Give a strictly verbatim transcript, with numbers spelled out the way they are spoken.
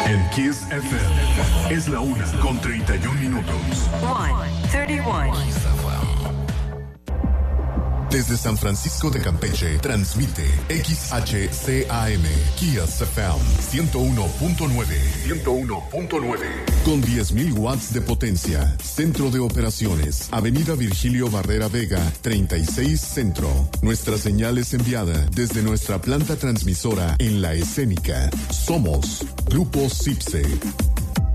En Kiss F M es la una con treinta y un minutos. one thirty-one. Desde San Francisco de Campeche, transmite X H C A M, Kiss F M, ciento uno punto nueve. ciento uno punto nueve. Con diez mil watts de potencia. Centro de operaciones, Avenida Virgilio Barrera Vega, treinta y seis Centro. Nuestra señal es enviada desde nuestra planta transmisora en La Escénica. Somos Grupo Cipse.